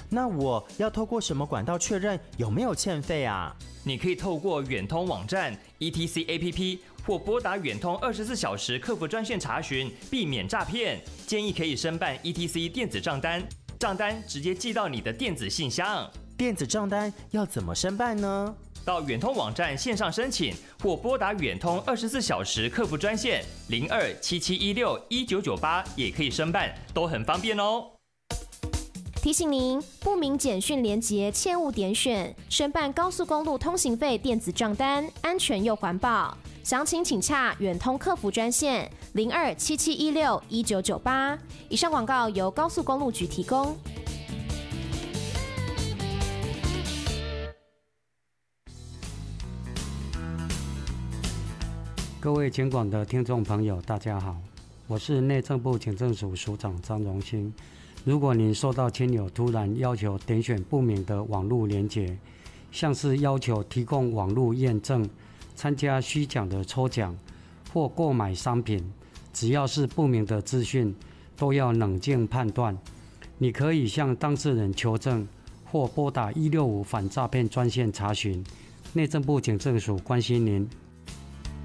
那我要透过什么管道确认有没有欠费啊？ 你可以透过远通网站、ETC APP 或拨打远通24小时客服专线查询，避免诈骗。建议可以申办 ETC 电子账单，账单直接寄到你的电子信箱。 电子账单要怎么申办呢？ 到远通网站线上申请，或拨打远通24小时客服专线0277161998也可以申办，都很方便哦。 提醒您，不明简讯连结切勿点选。申办高速公路通行费电子账单，安全又环保。详情请洽远通客服专线0277161998。以上广告由高速公路局提供。 各位警广的听众朋友，大家好，我是内政部警政署署长张荣兴。如果您收到亲友突然要求点选不明的网络连结，像是要求提供网络验证、参加虚假的抽奖或购买商品，只要是不明的资讯，都要冷静判断。你可以向当事人求证，或拨打165反诈骗专线查询。内政部警政署关心您。